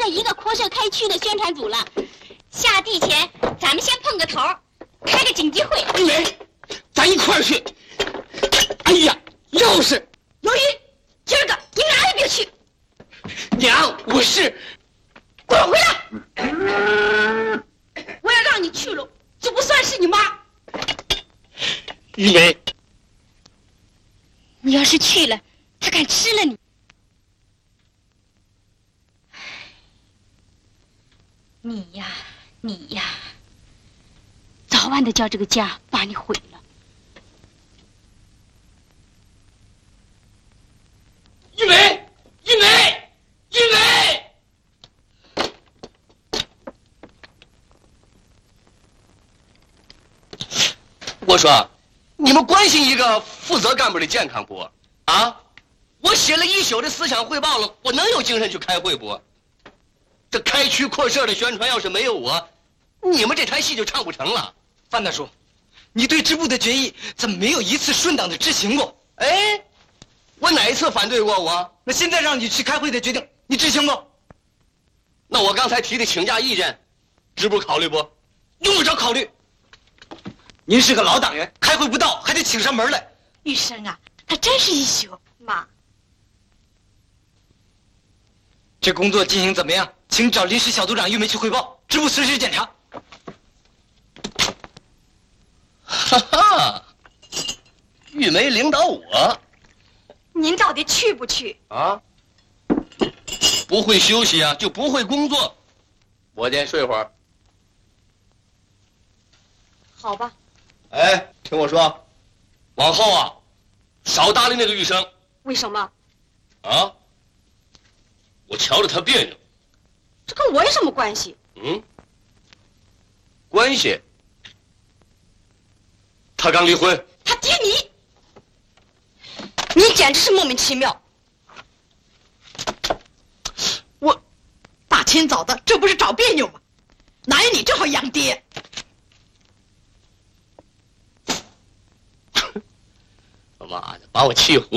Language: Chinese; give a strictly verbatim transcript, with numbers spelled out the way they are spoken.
剩一个扩社开区的宣传组了。下地前，咱们先碰个头，开个紧急会。 玉梅，咱一块儿去。哎呀，要是罗云，今儿个你哪也别去。 娘，我是滚回来！我要让你去了，就不算是你妈。 玉梅， 你要是去了，他敢吃了你。你呀，你呀，早晚得叫这个家把你毁了。 玉梅，玉梅，玉梅！我说，你们关心一个负责干部的健康不？啊，我写了一宿的思想汇报了，我能有精神去开会不？这开区扩社的宣传要是没有我，你们这台戏就唱不成了。 范大叔，你对支部的决议怎么没有一次顺当的执行过？ 哎，我哪一次反对过我？ 那现在让你去开会的决定，你执行不？ 那我刚才提的请假意见，支部考虑不？ 用不着考虑。您是个老党员，开会不到还得请上门来。 玉生啊，他真是一宿。妈， 这工作进行怎么样？请找临时小组长玉梅去汇报，支部随时检查。 哈哈，玉梅领导我您到底去不去？ 啊？不会休息啊，就不会工作。我先睡会儿。 好吧。 哎，听我说，往后啊，少搭理那个玉生。 为什么？ 啊？我瞧着他别扭。 这跟我有什么关系？ 嗯？关系？他刚离婚。 他爹你，你简直是莫名其妙。 我大清早的，这不是找别扭吗？哪有你这好养爹？ 他妈的，把我气糊